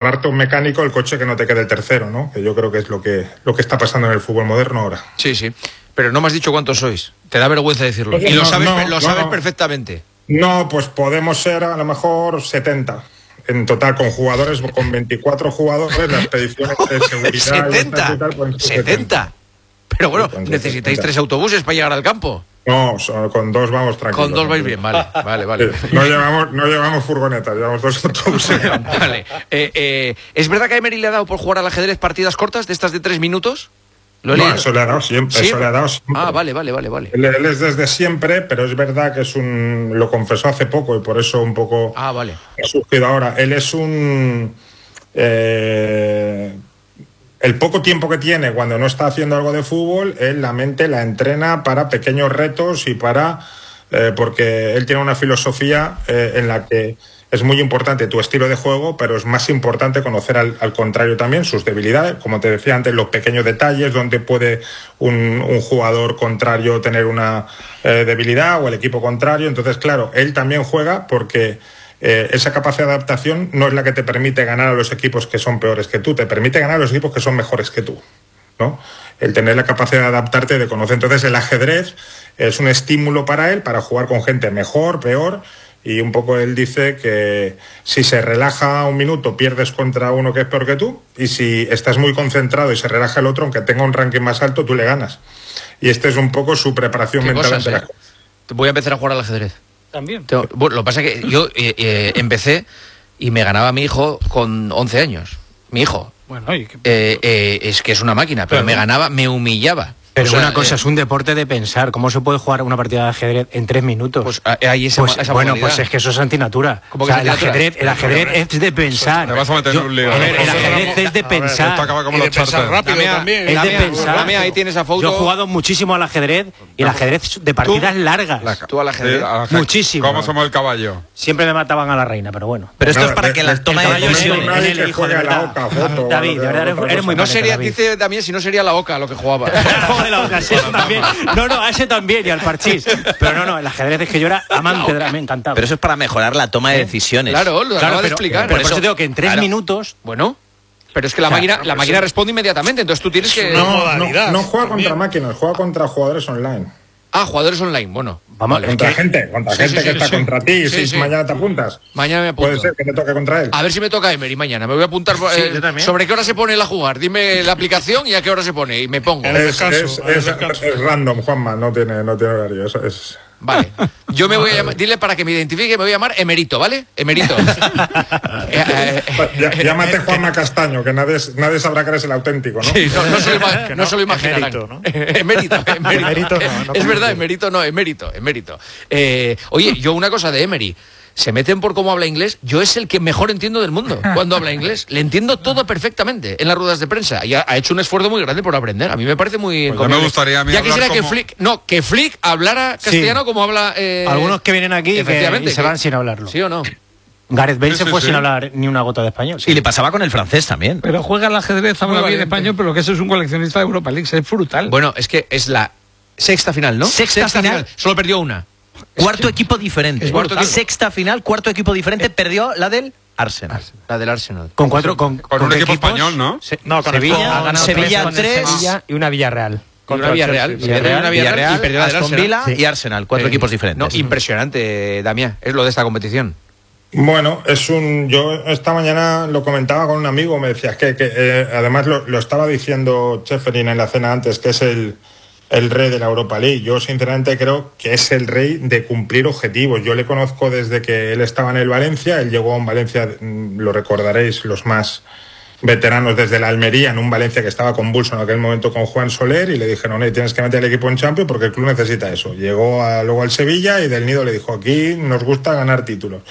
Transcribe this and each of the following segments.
robarte un mecánico el coche que no te quede el tercero, ¿no? Que yo creo que es lo que está pasando en el fútbol moderno ahora. Sí, sí. Pero no me has dicho cuántos sois. Te da vergüenza decirlo. Y lo sabes perfectamente. No, pues podemos ser a lo mejor 70. En total, con jugadores, con 24 jugadores, las expediciones de seguridad... 70. Pero bueno, necesitáis 3 autobuses para llegar al campo. No, con 2 vamos tranquilos. Con 2 vais bien, vale. No llevamos furgonetas, llevamos 2 autobuses. Vale. ¿Es verdad que a Emery le ha dado por jugar al ajedrez partidas cortas, de estas de 3 minutos? No, eso le ha dado siempre. ¿Sí? Eso le ha dado siempre. Ah, vale. Él es desde siempre, pero es verdad que lo confesó hace poco y por eso un poco ha surgido ahora. Él es el poco tiempo que tiene cuando no está haciendo algo de fútbol, él la mente la entrena para pequeños retos y porque él tiene una filosofía en la que es muy importante tu estilo de juego, pero es más importante conocer al contrario también, sus debilidades, como te decía antes, los pequeños detalles, donde puede un jugador contrario tener una debilidad o el equipo contrario. Entonces, claro, él también juega porque esa capacidad de adaptación no es la que te permite ganar a los equipos que son peores que tú, te permite ganar a los equipos que son mejores que tú, ¿no? El tener la capacidad de adaptarte, de conocer. Entonces, el ajedrez es un estímulo para él, para jugar con gente mejor, peor. Y un poco él dice que si se relaja un minuto pierdes contra uno que es peor que tú, y si estás muy concentrado y se relaja el otro, aunque tenga un ranking más alto, tú le ganas. Y este es un poco su preparación mental ante las cosas. Voy a empezar a jugar al ajedrez. También. Bueno, lo que pasa es que yo empecé y me ganaba mi hijo con 11 años. Mi hijo. Bueno, es que es una máquina, pero me ganaba, me humillaba. Pero una cosa, es un deporte de pensar. ¿Cómo se puede jugar una partida de ajedrez en 3 minutos? Pues hay esa bueno, pues es que eso es antinatura. O sea, el ajedrez es de pensar. Te vas a meter en un lío. El ajedrez es de pensar. Esto acaba como los pensar rápido también. Es de pensar. Ahí tienes a foto. Yo he jugado muchísimo al ajedrez y el ajedrez de partidas largas. ¿Tú al ajedrez? Muchísimo. ¿Cómo somos el caballo? Siempre me mataban a la reina, pero bueno. Pero esto es para que la toma de decisiones. El hijo de verdad. David, de verdad eres muy No sería, dice también, si no sería la Oca lo que jugaba. Joder, la Oca, sí, también. No, a ese también y al parchís. Pero no, el ajedrez es que yo era amante, me encantaba. Pero eso es para mejorar la toma de decisiones. Claro, lo acabo de explicar. Pero por eso digo que en 3 minutos... Bueno... Pero es que la máquina responde inmediatamente, entonces tú tienes que... No juega contra máquinas, juega contra jugadores online. Ah, jugadores online, bueno. Vamos, contra gente que está contra ti. Si mañana te apuntas. Mañana me apunto. Puede ser que te toque contra él. A ver si me toca Emery mañana. Me voy a apuntar. ¿Sobre qué hora se pone él a jugar? Dime la aplicación y a qué hora se pone. Y me pongo. Es random, Juanma. No tiene horario. Vale. Yo me voy a llamar. Dile para que me identifique, me voy a llamar Emerito, ¿vale? Emerito. Llámate Juanma Castaño, que nadie sabrá que eres el auténtico, ¿no? Sí, no se lo imaginarán. Emérito, ¿no? Emérito. Es verdad, emérito. Oye, yo una cosa de Emery. Se meten por cómo habla inglés. Yo es el que mejor entiendo del mundo cuando habla inglés. Le entiendo todo perfectamente en las ruedas de prensa. Y ha hecho un esfuerzo muy grande por aprender. A mí me parece muy... Pues me gustaría a mí ya quisiera que Flick hablara castellano como habla... Algunos que vienen aquí y se van sin hablarlo. ¿Sí o no? Gareth Bale se fue sin hablar ni una gota de español. Y le pasaba con el francés también. Pero juega al ajedrez, habla bien español, pero lo que eso es un coleccionista de Europa League. Es brutal. Bueno, es que es la sexta final, ¿no? Sexta final. Solo perdió una. Cuarto equipo diferente. Sexta final, cuarto equipo diferente, perdió la del Arsenal. La del Arsenal. Con un equipo español, ¿no? No, con Sevilla. Sevilla 3 y una Villarreal. Una Villarreal y perdió la del Aston Villa y Arsenal. 4 equipos diferentes. No, impresionante, Damián. Es lo de esta competición. Bueno, yo esta mañana lo comentaba con un amigo, me decía que además lo estaba diciendo Schäferin en la cena antes, que es el rey de la Europa League. Yo sinceramente creo que es el rey de cumplir objetivos. Yo le conozco desde que él estaba en el Valencia. Él llegó a un Valencia, lo recordaréis los más veteranos, desde la Almería, en un Valencia que estaba convulso en aquel momento con Juan Soler, y le dijeron, tienes que meter el equipo en Champions porque el club necesita eso. Llegó luego al Sevilla y del Nido le dijo, aquí nos gusta ganar títulos.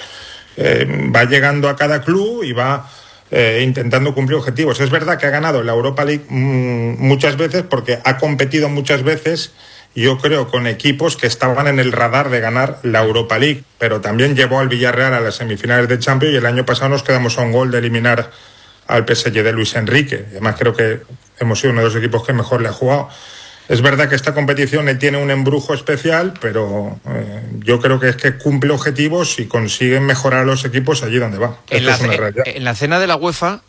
Va llegando a cada club y va intentando cumplir objetivos. Es verdad que ha ganado la Europa League muchas veces porque ha competido muchas veces, yo creo, con equipos que estaban en el radar de ganar la Europa League, pero también llevó al Villarreal a las semifinales de Champions y el año pasado nos quedamos a un gol de eliminar al PSG de Luis Enrique. Además creo que hemos sido uno de los equipos que mejor le ha jugado. Es verdad que esta competición tiene un embrujo especial, pero yo creo que es que cumple objetivos y consiguen mejorar a los equipos allí donde va. En la cena de la UEFA